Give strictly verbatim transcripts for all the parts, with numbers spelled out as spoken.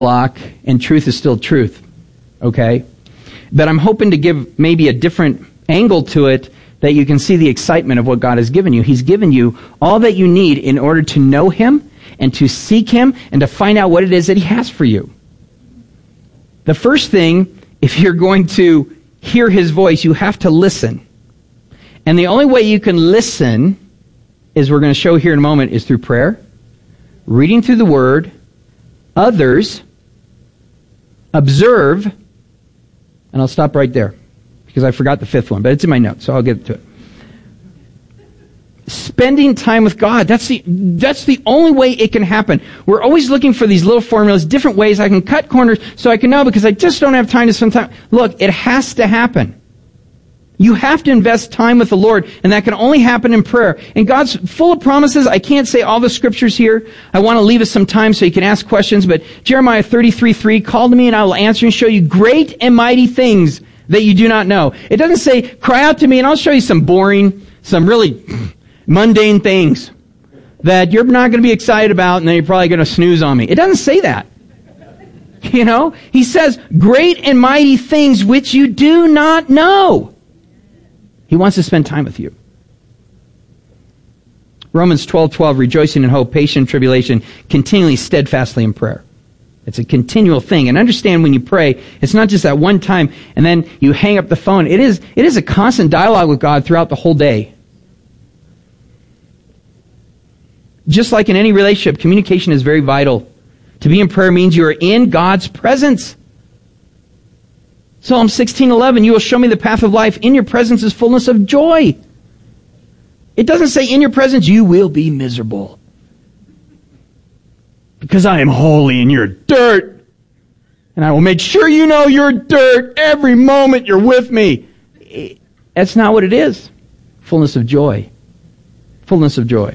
block, and truth is still truth, okay? But I'm hoping to give maybe a different angle to it that you can see the excitement of what God has given you. He's given you all that you need in order to know Him and to seek Him and to find out what it is that He has for you. The first thing, if you're going to hear His voice, you have to listen. And the only way you can listen, as we're going to show here in a moment, is through prayer, reading through the Word, others, observe, and I'll stop right there because I forgot the fifth one, but it's in my notes, so I'll get to it. Spending time with God, that's the that's the only way it can happen. We're always looking for these little formulas, different ways I can cut corners so I can know because I just don't have time to spend time. Look, it has to happen. You have to invest time with the Lord, and that can only happen in prayer. And God's full of promises. I can't say all the scriptures here. I want to leave us some time so you can ask questions, but Jeremiah thirty-three three, call to me and I will answer and show you great and mighty things that you do not know. It doesn't say, cry out to me and I'll show you some boring, some really mundane things that you're not going to be excited about and then you're probably going to snooze on me. It doesn't say that. You know? He says, great and mighty things which you do not know. He wants to spend time with you. Romans twelve twelve, rejoicing in hope, patient in tribulation, continually steadfastly in prayer. It's a continual thing. And understand when you pray, it's not just that one time and then you hang up the phone. It is, it is a constant dialogue with God throughout the whole day. Just like in any relationship, communication is very vital. To be in prayer means you are in God's presence. Psalm sixteen eleven, you will show me the path of life. In your presence is fullness of joy. It doesn't say in your presence you will be miserable. Because I am holy and you're dirt. And I will make sure you know you're dirt every moment you're with me. That's not what it is. Fullness of joy. Fullness of joy.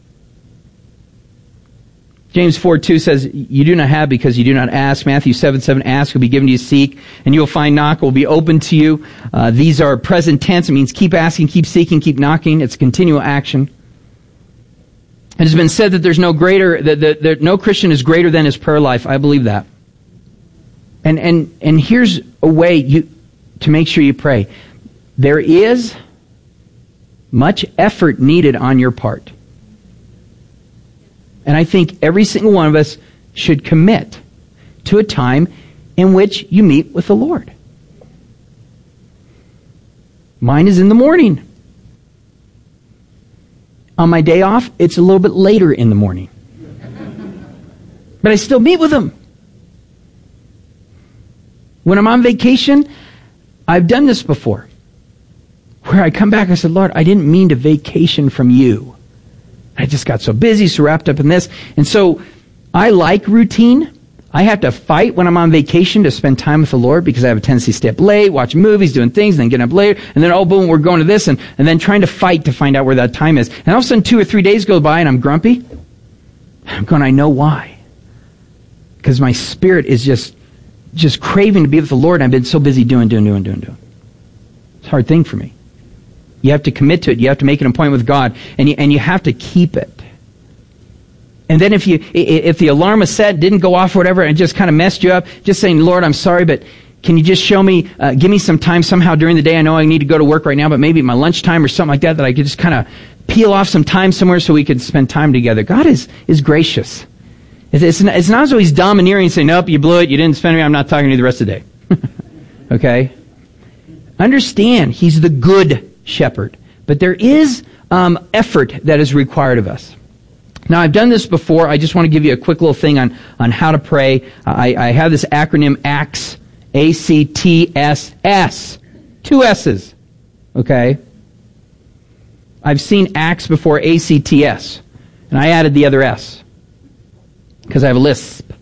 James four two says, you do not have because you do not ask. Matthew seven seven, ask will be given to you, seek, and you'll find, knock will be open to you. Uh, these are present tense. It means keep asking, keep seeking, keep knocking. It's continual action. It has been said that there's no greater, that, that, that no Christian is greater than his prayer life. I believe that. And, and, and here's a way you, to make sure you pray. There is much effort needed on your part. And I think every single one of us should commit to a time in which you meet with the Lord. Mine is in the morning. On my day off, it's a little bit later in the morning. But I still meet with Him. When I'm on vacation, I've done this before. Where I come back, I said, Lord, I didn't mean to vacation from you. I just got so busy, so wrapped up in this. And so I like routine. I have to fight when I'm on vacation to spend time with the Lord because I have a tendency to stay up late, watch movies, doing things, and then getting up later. And then, oh, boom, we're going to this. And, and then trying to fight to find out where that time is. And all of a sudden, two or three days go by and I'm grumpy. I'm going, I know why. Because my spirit is just, just craving to be with the Lord. And I've been so busy doing, doing, doing, doing, doing. It's a hard thing for me. You have to commit to it. You have to make an appointment with God, and you, and you have to keep it. And then if you if the alarm is set, didn't go off or whatever, and just kind of messed you up, just saying, Lord, I'm sorry, but can you just show me, uh, give me some time somehow during the day? I know I need to go to work right now, but maybe at my lunchtime or something like that, that I could just kind of peel off some time somewhere so we could spend time together. God is is gracious. It's, it's, not, it's not as though He's domineering and saying, nope, you blew it, you didn't spend it, I'm not talking to you the rest of the day. Okay? Understand, He's the good shepherd. But there is um, effort that is required of us. Now, I've done this before. I just want to give you a quick little thing on, on how to pray. I, I have this acronym ACTS, A C T S S. Two S's. Okay? I've seen ACTS before A C T S. And I added the other S. Because I have a lisp.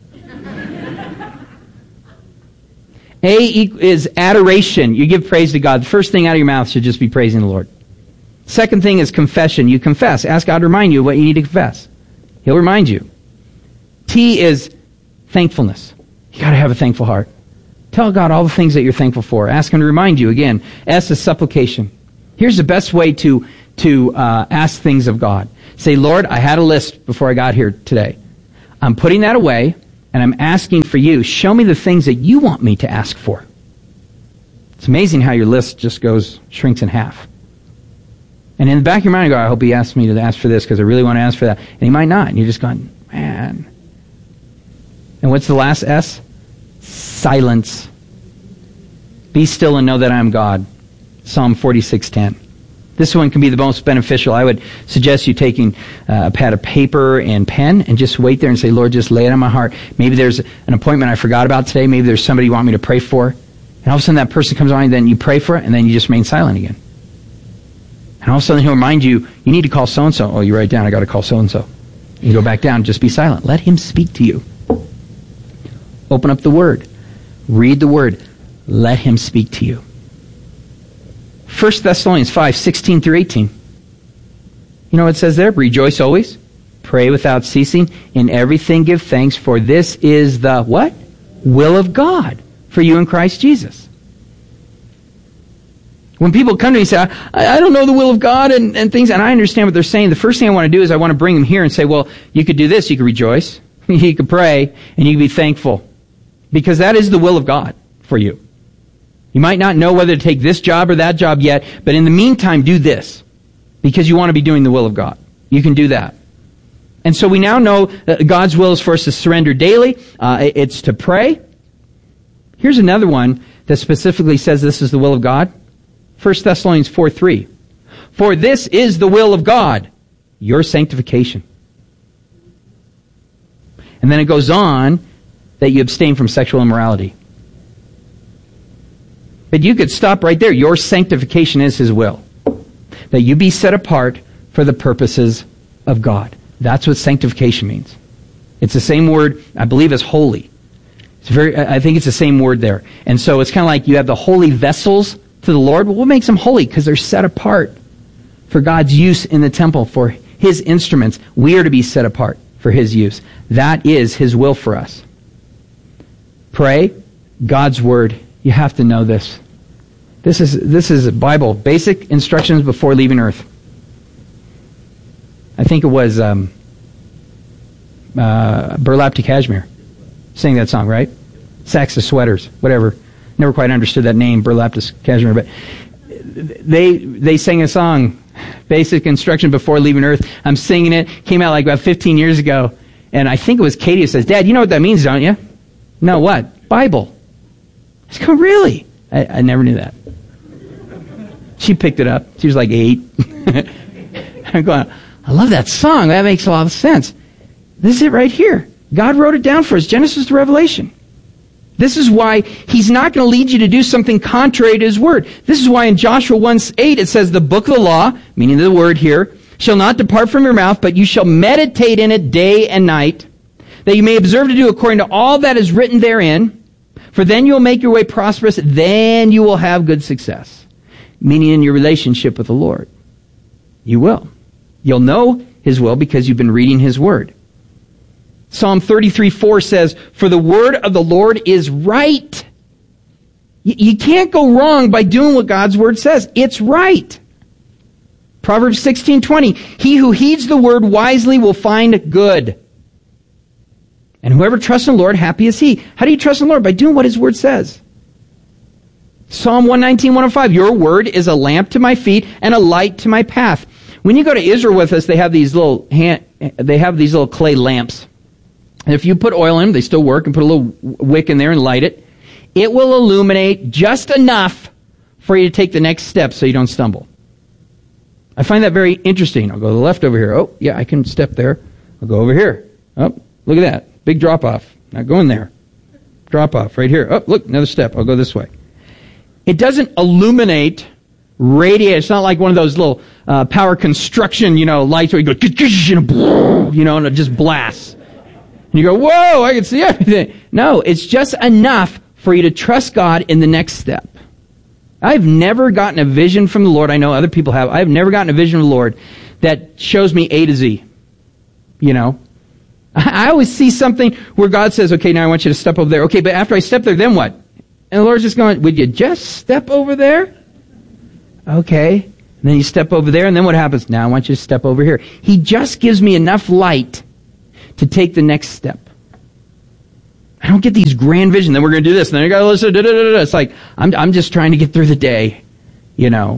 A is adoration. You give praise to God. The first thing out of your mouth should just be praising the Lord. Second thing is confession. You confess. Ask God to remind you what you need to confess. He'll remind you. T is thankfulness. You got to have a thankful heart. Tell God all the things that you're thankful for. Ask Him to remind you again. S is supplication. Here's the best way to, to uh, ask things of God. Say, Lord, I had a list before I got here today. I'm putting that away. and I'm asking for you. Show me the things that you want me to ask for. It's amazing how your list just goes, shrinks in half. And in the back of your mind, you go, I hope he asks me to ask for this because I really want to ask for that. And he might not. And you're just going, man. And what's the last S? Silence. Be still and know that I am God. Psalm forty-six ten. This one can be the most beneficial. I would suggest you taking uh, a pad of paper and pen and just wait there and say, Lord, just lay it on my heart. Maybe there's an appointment I forgot about today. Maybe there's somebody you want me to pray for. And all of a sudden that person comes on, and then you pray for it, and then you just remain silent again. And all of a sudden he'll remind you, you need to call so-and-so. Oh, you write down, I got to call so-and-so. You go back down, just be silent. Let him speak to you. Open up the Word. Read the Word. Let him speak to you. First Thessalonians five, sixteen through eighteen. You know what it says there? Rejoice always. Pray without ceasing. In everything give thanks, for this is the what? Will of God for you in Christ Jesus. When people come to me and say, I, I don't know the will of God and, and things, and I understand what they're saying, the first thing I want to do is I want to bring them here and say, well, you could do this. You could rejoice. You could pray. And you could be thankful. Because that is the will of God for you. You might not know whether to take this job or that job yet, but in the meantime, do this. Because you want to be doing the will of God. You can do that. And so we now know that God's will is for us to surrender daily. Uh, it's to pray. Here's another one that specifically says this is the will of God. First Thessalonians four three. For this is the will of God, your sanctification. And then it goes on that you abstain from sexual immorality. But you could stop right there. Your sanctification is His will. That you be set apart for the purposes of God. That's what sanctification means. It's the same word, I believe, as holy. It's very. I think it's the same word there. And so it's kind of like you have the holy vessels to the Lord. Well, what makes them holy? Because they're set apart for God's use in the temple, for His instruments. We are to be set apart for His use. That is His will for us. Pray, God's Word. You have to know this. This is this is a Bible. Basic instructions before leaving earth. I think it was um, uh, Burlap to Kashmir. Sang that song, right? Sacks to Sweaters, whatever. Never quite understood that name, Burlap to Kashmir, but they they sang a song, Basic Instruction Before Leaving Earth. I'm singing it. Came out like about fifteen years ago, and I think it was Katie who says, "Dad, you know what that means, don't you?" No, what? Bible. I go, really? I, I never knew that. She picked it up. She was like eight. I'm going, I love that song. That makes a lot of sense. This is it right here. God wrote it down for us, Genesis to Revelation. This is why He's not going to lead you to do something contrary to His Word. This is why in Joshua one eight it says, the book of the law, meaning the Word here, shall not depart from your mouth, but you shall meditate in it day and night, that you may observe to do according to all that is written therein. For then you will make your way prosperous, then you will have good success. Meaning in your relationship with the Lord. You will. You'll know His will because you've been reading His Word. Psalm thirty-three four says, for the word of the Lord is right. You, you can't go wrong by doing what God's Word says. It's right. Proverbs sixteen twenty, he who heeds the word wisely will find good. And whoever trusts in the Lord, happy is he. How do you trust in the Lord? By doing what His Word says. Psalm one nineteen, one oh five, your word is a lamp to my feet and a light to my path. When you go to Israel with us, they have these little hand, they have these little clay lamps. And if you put oil in them, they still work, and put a little wick in there and light it, it will illuminate just enough for you to take the next step so you don't stumble. I find that very interesting. I'll go to the left over here. Oh, yeah, I can step there. I'll go over here. Oh, look at that. Big drop off. Not going there. Drop off right here. Oh, look, another step. I'll go this way. It doesn't illuminate, radiate. It's not like one of those little uh, power construction, you know, lights where you go, you know, and it just blasts. And you go, whoa, I can see everything. No, it's just enough for you to trust God in the next step. I've never gotten a vision from the Lord. I know other people have. I've never gotten a vision from the Lord that shows me A to Z. You know? I always see something where God says, okay, now I want you to step over there. Okay, but after I step there, then what? And the Lord's just going, would you just step over there? Okay. And then you step over there, and then what happens? Now I want you to step over here. He just gives me enough light to take the next step. I don't get these grand visions. Then we're going to do this, and then I got to listen. Da, da, da, da. It's like, I'm, I'm just trying to get through the day, you know.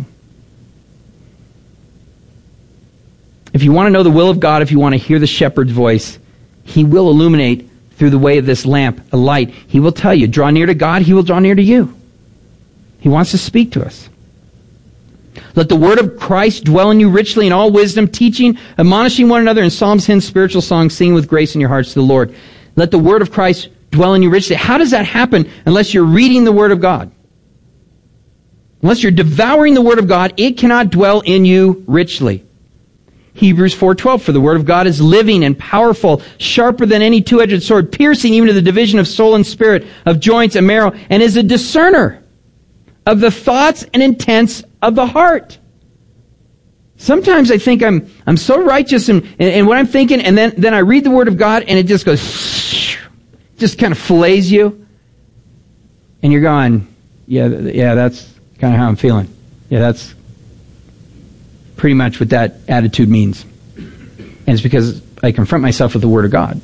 If you want to know the will of God, if you want to hear the shepherd's voice, he will illuminate through the way of this lamp, a light. He will tell you, draw near to God, he will draw near to you. He wants to speak to us. Let the word of Christ dwell in you richly in all wisdom, teaching, admonishing one another in psalms, hymns, spiritual songs, singing with grace in your hearts to the Lord. Let the word of Christ dwell in you richly. How does that happen unless you're reading the word of God? Unless you're devouring the word of God, it cannot dwell in you richly. Hebrews four twelve, for the word of God is living and powerful, sharper than any two-edged sword, piercing even to the division of soul and spirit, of joints and marrow, and is a discerner of the thoughts and intents of the heart. Sometimes I think I'm I'm so righteous in, in, in what I'm thinking, and then, then I read the word of God, and it just goes, just kind of fillets you. And you're going, yeah, yeah, that's kind of how I'm feeling. Yeah, that's pretty much what that attitude means. And it's because I confront myself with the Word of God.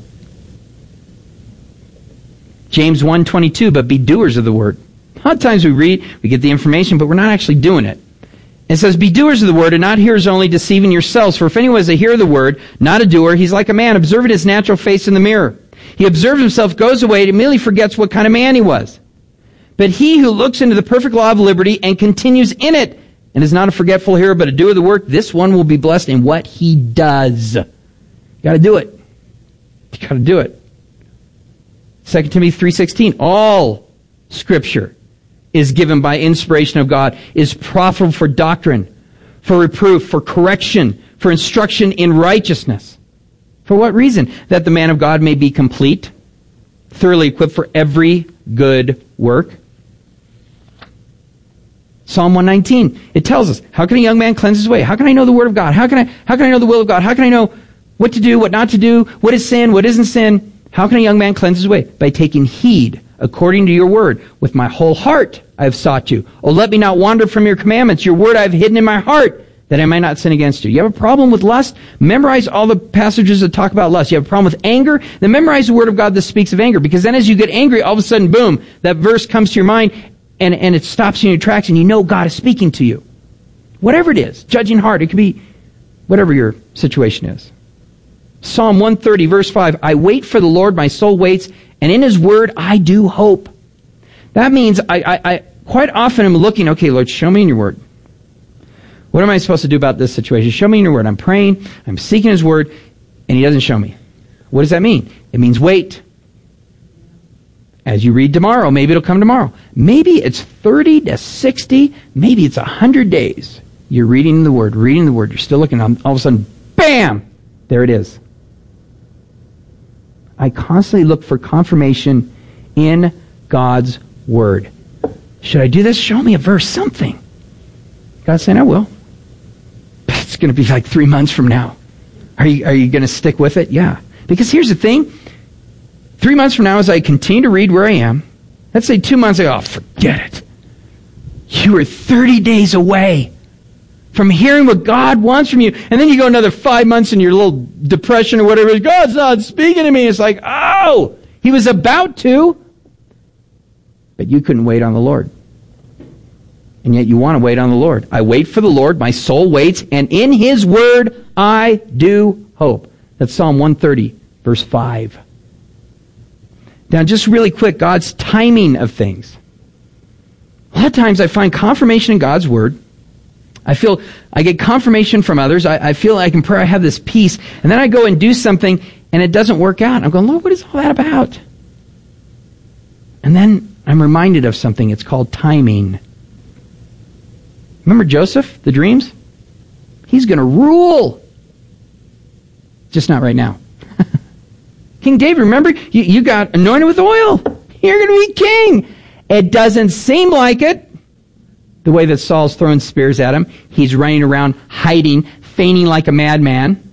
James one twenty-two, but be doers of the Word. A lot of times we read, we get the information, but we're not actually doing it. It says, be doers of the Word and not hearers only, deceiving yourselves. For if anyone is a hearer of the Word, not a doer, he's like a man observing his natural face in the mirror. He observes himself, goes away, and immediately forgets what kind of man he was. But he who looks into the perfect law of liberty and continues in it, and is not a forgetful hearer, but a doer of the work, this one will be blessed in what he does. You got to do it. You got to do it. Second Timothy three sixteen, all Scripture is given by inspiration of God, is profitable for doctrine, for reproof, for correction, for instruction in righteousness. For what reason? That the man of God may be complete, thoroughly equipped for every good work. Psalm one nineteen, it tells us, how can a young man cleanse his way? How can I know the Word of God? How can I, how can I know the will of God? How can I know what to do, what not to do, what is sin, what isn't sin? How can a young man cleanse his way? By taking heed according to your word. With my whole heart I have sought you. Oh, let me not wander from your commandments. Your word I have hidden in my heart, that I might not sin against you. You have a problem with lust? Memorize all the passages that talk about lust. You have a problem with anger? Then memorize the word of God that speaks of anger. Because then as you get angry, all of a sudden, boom, that verse comes to your mind, and, and it stops you in your tracks, and you know God is speaking to you. Whatever it is, judging heart, it could be whatever your situation is. Psalm one thirty, verse five, I wait for the Lord, my soul waits, and in His word I do hope. That means I, I, I quite often am looking, okay, Lord, show me in your word. What am I supposed to do about this situation? Show me in your word. I'm praying, I'm seeking His word, and He doesn't show me. What does that mean? It means wait. As you read tomorrow, maybe it'll come tomorrow. Maybe it's thirty to sixty, maybe it's one hundred days. You're reading the word, reading the word, you're still looking, all of a sudden, bam, there it is. I constantly look for confirmation in God's word. Should I do this? Show me a verse, something. God's saying, I will. It's going to be like three months from now. Are you, are you going to stick with it? Yeah. Because here's the thing. Three months from now, as I continue to read where I am, let's say two months ago, oh, forget it. You are thirty days away from hearing what God wants from you. And then you go another five months in your little depression or whatever. God's not speaking to me. It's like, oh, He was about to. But you couldn't wait on the Lord. And yet you want to wait on the Lord. I wait for the Lord. My soul waits. And in His word, I do hope. That's Psalm one thirty, verse five. Now, just really quick, God's timing of things. A lot of times I find confirmation in God's word. I feel, I get confirmation from others. I, I feel like in prayer I have this peace. And then I go and do something and it doesn't work out. I'm going, Lord, what is all that about? And then I'm reminded of something. It's called timing. Remember Joseph, the dreams? He's going to rule. Just not right now. King David, remember? You, you got anointed with oil. You're going to be king. It doesn't seem like it. The way that Saul's throwing spears at him. He's running around, hiding, feigning like a madman.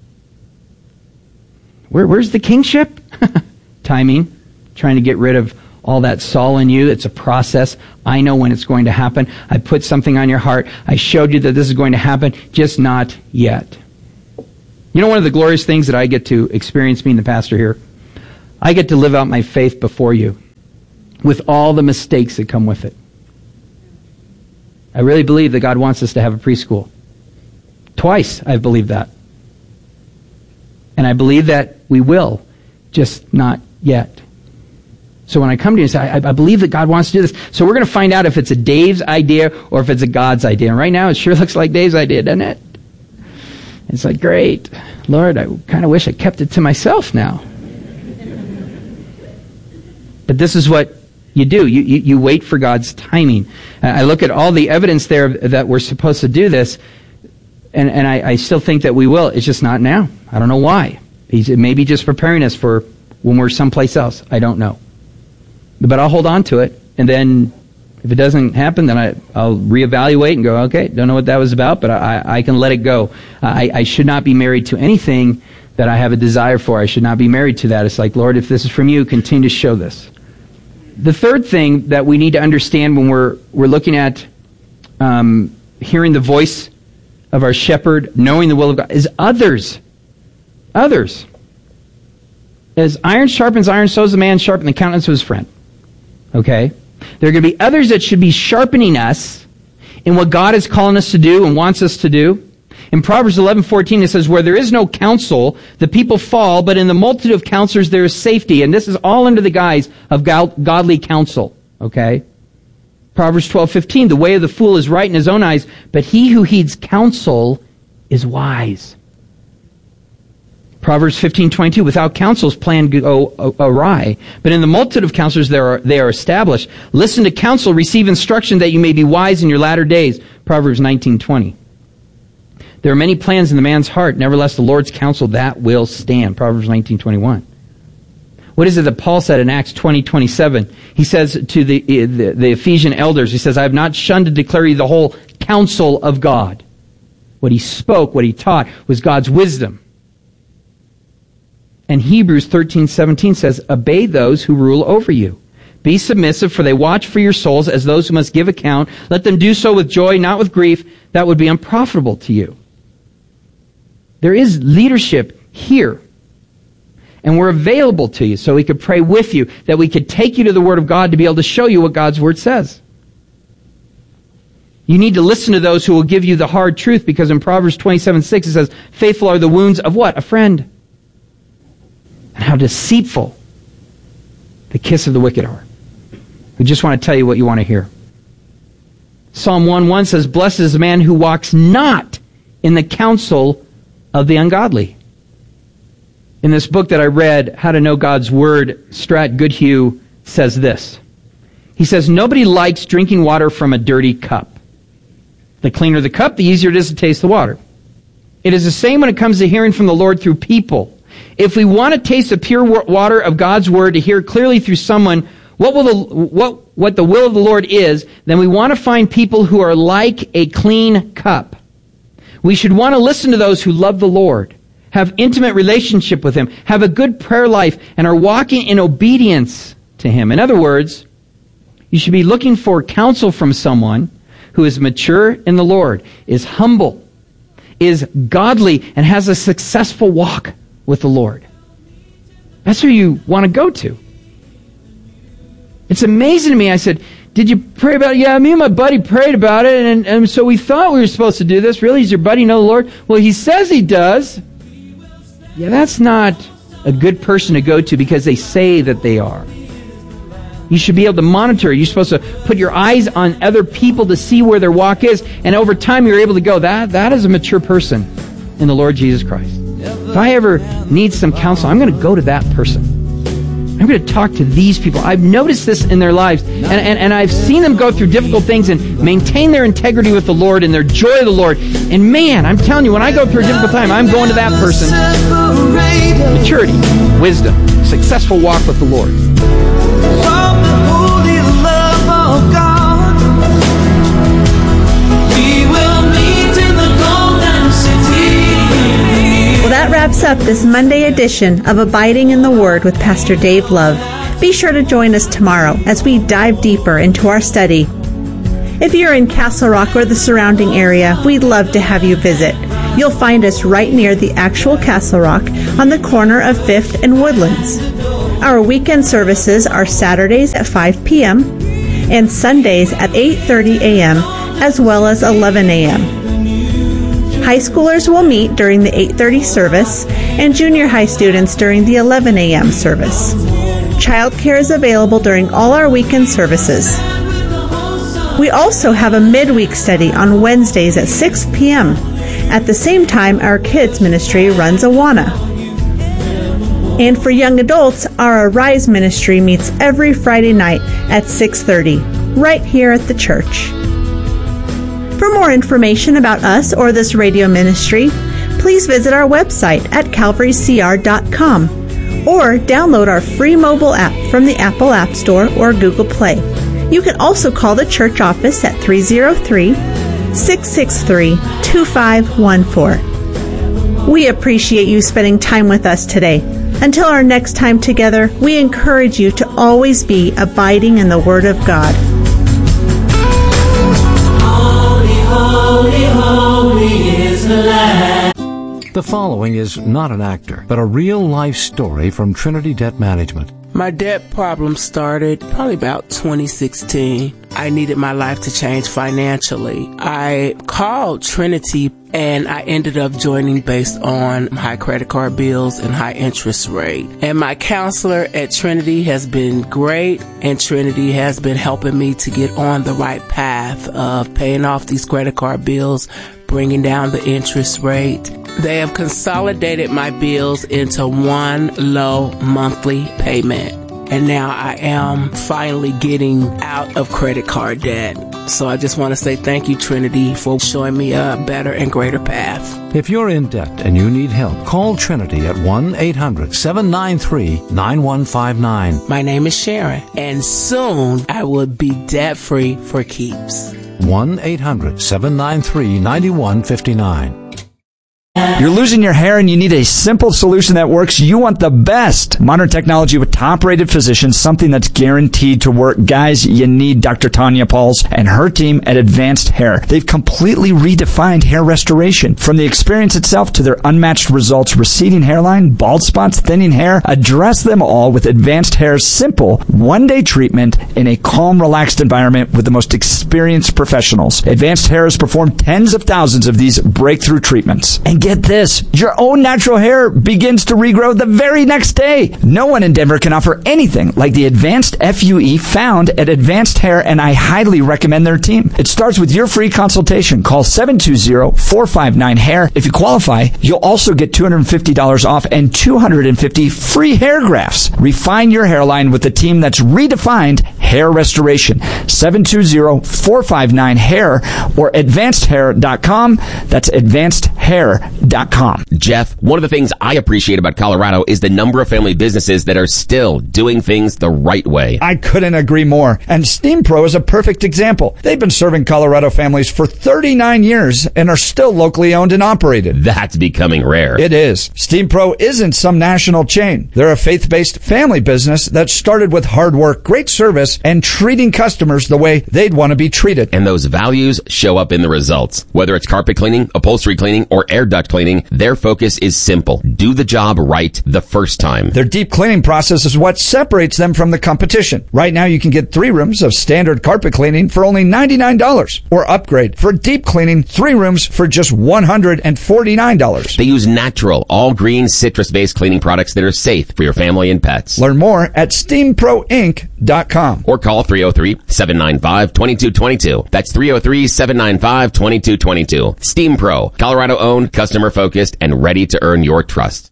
Where, where's the kingship? Timing. Trying to get rid of all that Saul in you. It's a process. I know when it's going to happen. I put something on your heart. I showed you that this is going to happen. Just not yet. You know, one of the glorious things that I get to experience being the pastor here, I get to live out my faith before you with all the mistakes that come with it. I really believe that God wants us to have a preschool. Twice I've believed that. And I believe that we will, just not yet. So when I come to you and say, I, I believe that God wants to do this, so we're going to find out if it's a Dave's idea or if it's a God's idea. And right now it sure looks like Dave's idea, doesn't it? It's like, great, Lord, I kind of wish I kept it to myself now. But this is what you do. You, you, you wait for God's timing. Uh, I look at all the evidence there that we're supposed to do this, and, and I, I still think that we will. It's just not now. I don't know why. He's maybe just preparing us for when we're someplace else. I don't know. But I'll hold on to it, and then if it doesn't happen, then I, I'll reevaluate and go, okay, don't know what that was about, but I, I can let it go. I, I should not be married to anything that I have a desire for. I should not be married to that. It's like, Lord, if this is from you, continue to show this. The third thing that we need to understand when we're we're looking at um, hearing the voice of our shepherd, knowing the will of God, is others. Others. As iron sharpens iron, so does a man sharpen the countenance of his friend. Okay? There are going to be others that should be sharpening us in what God is calling us to do and wants us to do. In Proverbs eleven fourteen, it says, where there is no counsel, the people fall, but in the multitude of counselors there is safety. And this is all under the guise of godly counsel. Okay? Proverbs twelve fifteen, the way of the fool is right in his own eyes, but he who heeds counsel is wise. Proverbs fifteen twenty-two, without counsel's plan go awry, but in the multitude of counselors they are, they are established. Listen to counsel, receive instruction that you may be wise in your latter days. Proverbs nineteen twenty. There are many plans in the man's heart, nevertheless the Lord's counsel that will stand. Proverbs nineteen twenty-one. What is it that Paul said in Acts twenty twenty-seven? He says to the, the, the Ephesian elders, he says, I have not shunned to declare you the whole counsel of God. What he spoke, what he taught, was God's wisdom. And Hebrews thirteen seventeen says, obey those who rule over you. Be submissive, for they watch for your souls as those who must give account. Let them do so with joy, not with grief. That would be unprofitable to you. There is leadership here. And we're available to you so we could pray with you, that we could take you to the Word of God to be able to show you what God's Word says. You need to listen to those who will give you the hard truth, because in Proverbs twenty-seven six it says, faithful are the wounds of what? A friend. And how deceitful the kiss of the wicked are. We just want to tell you what you want to hear. Psalm one one says, blessed is the man who walks not in the counsel of the ungodly. In this book that I read, How to Know God's Word, Strat Goodhue says this. He says, nobody likes drinking water from a dirty cup. The cleaner the cup, the easier it is to taste the water. It is the same when it comes to hearing from the Lord through people. If we want to taste the pure water of God's Word, to hear clearly through someone what will the, what, what the will of the Lord is, then we want to find people who are like a clean cup. We should want to listen to those who love the Lord, have intimate relationship with Him, have a good prayer life, and are walking in obedience to Him. In other words, you should be looking for counsel from someone who is mature in the Lord, is humble, is godly, and has a successful walk with the Lord. That's who you want to go to. It's amazing to me. I said, did you pray about it? Yeah, me and my buddy prayed about it, and, and so we thought we were supposed to do this. Really? Does your buddy know the Lord? Well, he says he does. Yeah, that's not a good person to go to because they say that they are. You should be able to monitor. You're supposed to put your eyes on other people to see where their walk is, and over time you're able to go, that that is a mature person in the Lord Jesus Christ. If I ever need some counsel, I'm going to go to that person. I'm going to talk to these people. I've noticed this in their lives, and, and, and I've seen them go through difficult things and maintain their integrity with the Lord and their joy of the Lord. And man, I'm telling you, when I go through a difficult time, I'm going to that person. Maturity, wisdom, successful walk with the Lord. From the holy love of God, we will meet in the golden city. Well, that wraps up this Monday edition of Abiding in the Word with Pastor Dave Love. Be sure to join us tomorrow as we dive deeper into our study. If you're in Castle Rock or the surrounding area, we'd love to have you visit. You'll find us right near the actual Castle Rock on the corner of fifth and Woodlands. Our weekend services are Saturdays at five p.m. and Sundays at eight thirty a.m. as well as eleven a.m. High schoolers will meet during the eight thirty service and junior high students during the eleven a.m. service. Childcare is available during all our weekend services. We also have a midweek study on Wednesdays at six p.m. At the same time, our kids ministry runs Awana. And for young adults, our Arise ministry meets every Friday night at six thirty, right here at the church. For more information about us or this radio ministry, please visit our website at calvary c r dot com or download our free mobile app from the Apple App Store or Google Play. You can also call the church office at three oh three, six six three, two five one four. We appreciate you spending time with us today. Until our next time together, we encourage you to always be abiding in the Word of God. Holy, holy, holy is the Lamb. The following is not an actor, but a real-life story from Trinity Debt Management. My debt problem started probably about twenty sixteen. I needed my life to change financially. I called Trinity and I ended up joining based on high credit card bills and high interest rate. And my counselor at Trinity has been great, and Trinity has been helping me to get on the right path of paying off these credit card bills, bringing down the interest rate. They have consolidated my bills into one low monthly payment. And now I am finally getting out of credit card debt. So I just want to say thank you, Trinity, for showing me a better and greater path. If you're in debt and you need help, call Trinity at one eight hundred seven nine three nine one five nine. My name is Sharon, and soon I will be debt-free for keeps. one eight hundred seven nine three nine one five nine. You're losing your hair and you need a simple solution that works. You want the best. Modern technology with top-rated physicians, something that's guaranteed to work. Guys, you need Doctor Tanya Pauls and her team at Advanced Hair. They've completely redefined hair restoration. From the experience itself to their unmatched results, receding hairline, bald spots, thinning hair, address them all with Advanced Hair's simple one-day treatment in a calm, relaxed environment with the most experienced professionals. Advanced Hair has performed tens of thousands of these breakthrough treatments. And get this, your own natural hair begins to regrow the very next day. No one in Denver can offer anything like the Advanced F U E found at Advanced Hair, and I highly recommend their team. It starts with your free consultation. Call seven two zero, four five nine, hair. If you qualify, you'll also get two hundred fifty dollars off and two hundred fifty free hair grafts. Refine your hairline with the team that's redefined hair restoration. seven two zero, four five nine, hair or advanced hair dot com. That's advanced hair dot com. Jeff, one of the things I appreciate about Colorado is the number of family businesses that are still doing things the right way. I couldn't agree more. And Steam Pro is a perfect example. They've been serving Colorado families for thirty-nine years and are still locally owned and operated. That's becoming rare. It is. Steam Pro isn't some national chain. They're a faith-based family business that started with hard work, great service, and treating customers the way they'd want to be treated. And those values show up in the results. Whether it's carpet cleaning, upholstery cleaning, or air duct cleaning, their focus is simple. Do the job right the first time. Their deep cleaning process is what separates them from the competition. Right now, you can get three rooms of standard carpet cleaning for only ninety-nine dollars, or upgrade for deep cleaning, three rooms for just one hundred forty-nine dollars. They use natural, all-green, citrus-based cleaning products that are safe for your family and pets. Learn more at steam pro inc dot com. Or call three oh three, seven nine five, two two two two. That's three oh three, seven nine five, two two two two. Steam Pro, Colorado-owned, customer-focused, and ready to earn your trust.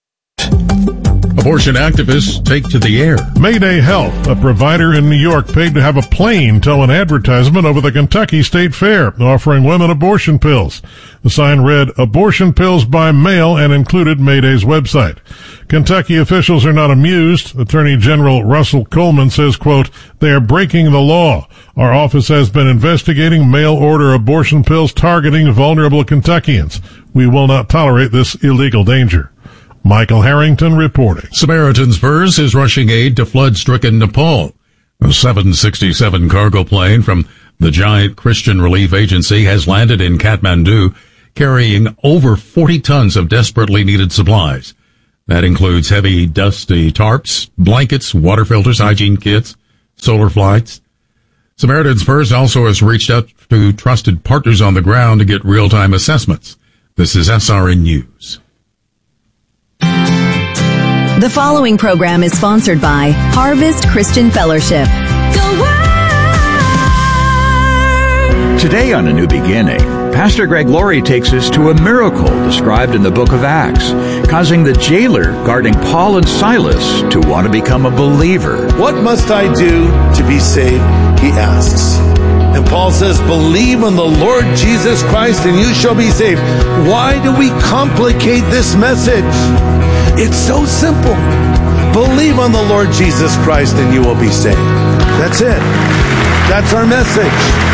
Abortion activists take to the air. Mayday Health, a provider in New York, paid to have a plane tell an advertisement over the Kentucky State Fair offering women abortion pills. The sign read, "Abortion pills by mail," and included Mayday's website. Kentucky officials are not amused. Attorney General Russell Coleman says, quote, "They are breaking the law. Our office has been investigating mail-order abortion pills targeting vulnerable Kentuckians. We will not tolerate this illegal danger." Michael Harrington reporting. Samaritan's Purse is rushing aid to flood-stricken Nepal. A seven sixty-seven cargo plane from the Giant Christian Relief Agency has landed in Kathmandu, carrying over forty tons of desperately needed supplies. That includes heavy, dusty tarps, blankets, water filters, hygiene kits, solar flights. Samaritan's Purse also has reached out to trusted partners on the ground to get real-time assessments. This is S R N News. The following program is sponsored by Harvest Christian Fellowship. Today on A New Beginning, Pastor Greg Laurie takes us to a miracle described in the book of Acts, causing the jailer guarding Paul and Silas to want to become a believer. What must I do to be saved? He asks. And Paul says, believe on the Lord Jesus Christ and you shall be saved. Why do we complicate this message? It's so simple. Believe on the Lord Jesus Christ and you will be saved. That's it. That's our message.